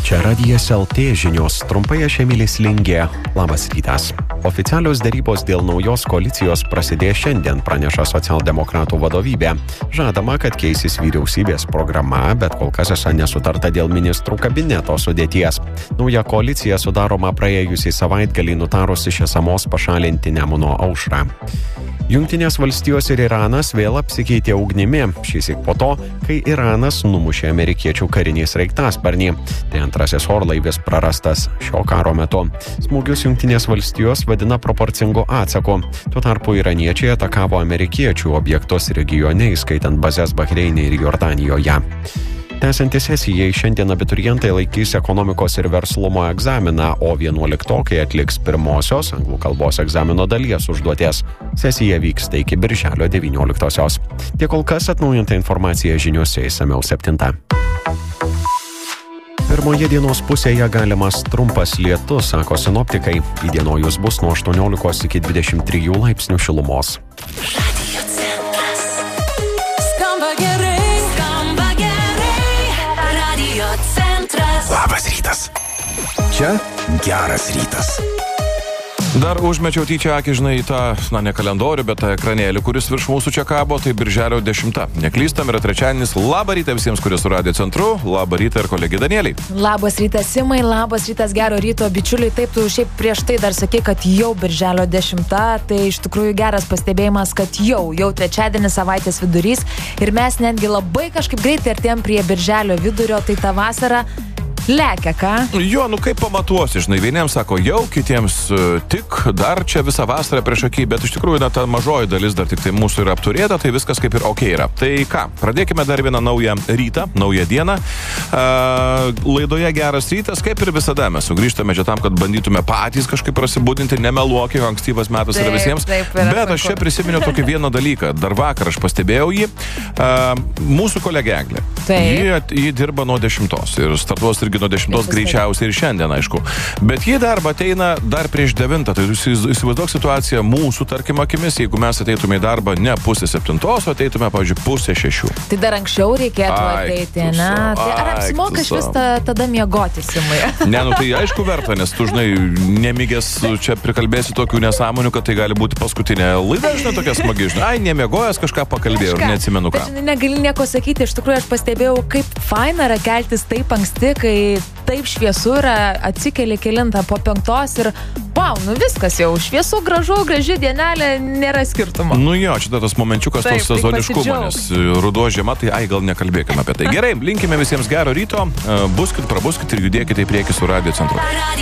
Čia Radijas LT žinios, trumpai aš Emilis Lingė. Labas rytas. Oficialios dėrybos dėl naujos koalicijos prasidės šiandien, praneša socialdemokratų vadovybė. Žadama, kad keisis vyriausybės programa, bet kol kas esą nesutarta dėl ministrų kabineto sudėties. Nauja koalicija sudaroma praėjusį savaitgalį nutarus iš esamos pašalinti Nemuno aušrą. Jungtinės valstijos ir Iranas vėl apsikeitė ugnimi, šįsyk po to, kai Iranas numušė amerikiečių karinį sraigtasparnį. Tai antrasis orlaivis prarastas šio karo metu. Smūgius Jungtinės valstijos vadina proporcingu atsaku. Tuo tarpu iraniečiai atakavo amerikiečių objektus regione, įskaitant bazes Bahreinė ir Jordanijoje. Tęsiantis sesijai, šiandien abiturientai laikys ekonomikos ir verslumo egzaminą, o 11-okai atliks pirmosios anglų kalbos egzamino dalies užduoties. Sesija vyksta iki birželio 19-osios. Tiek kol kas, atnaujinta informacija žiniose išsamiau 7. Pirmoje dienos pusėje galimas trumpas lietus, sako sinoptikai. Įdienojus bus nuo 18 iki 23 laipsnių šilumos. Labas rytas. Čia geras rytas. Dar užmečiau tyčia akį, žinai, į tą, ne kalendorių, bet tą ekranėlį, kuris virš mūsų čia kabo, tai birželio 10. Neklystam, yra trečiadienis. Labą rytą visiems, kurie su Radio Centru. Labą rytą ir kolegė Danieliai. Labas rytas, Simai, labas rytas, gero ryto, bičiuliai. Taip, tu šiaip prieš tai dar sakei, kad jau birželio 10, tai iš tikrųjų geras pastebėjimas, kad jau trečiadienis, savaitės vidurys ir mes netgi labai kažkaip greitai artėjom prie birželio vidurio, tai ta vasara lekia, ką? Jo, kaip pamatuosi, žinai, vieniems sako jau, kitiems tik, dar čia visą vasarą prieš akį, bet iš tikrųjų ta mažoji dalis dar tik tai mūsų yra apturėta, tai viskas kaip ir ok yra. Tai ką, pradėkime dar vieną naują rytą, naują dieną. Laidoje geras rytas, kaip ir visada mes sugrįžtame čia tam, kad bandytume patys kažkaip prasibudinti, nemeluokį, ankstyvas metas yra visiems. Bet aš čia prisiminiau tokį vieną dalyką, dar vakar aš pastebėjau jį, mūsų kolegė Eglė. Ji dirba nuo 10 ir startuos irgi nuo 10 greičiausiai ir šiandien, aišku. Bet jie darbą ateina dar prieš 9, tai įsivaizduok situaciją mūsų, tarkim, akimis, jeigu mes ateitume į darbą ne 5:30, o ateitume, pavyzdžiui, 5:30. Tai dar anksčiau reikėtų ateiti, ne? Tai ar apsimoka iš vis tada miegoti, Simai? Ne, tai aišku verta, nes tu, žinai, nemigęs čia prikalbėsi tokių nesąmonių, kad tai gali būti paskutinė laida, žinai, tokia smagi, žinai, nemiegojęs kažką pakalbėjau ir neatsimenu ką. Bet, negali nieko sakyti, iš tikrųjų aš pastebėjau, kaip faina yra keltis taip anksti, kai taip šviesu yra, atsikeli kelintą po 5 ir viskas jau šviesu, graži dienelė, nėra skirtumo. Jo, čia tas momenčiukas tos sezoniškumo, nes ruduo žiema, tai gal nekalbėkime apie tai. Gerai, linkime visiems gero ryto, buskit, prabuskit ir judėkite į priekį su Radio Centru.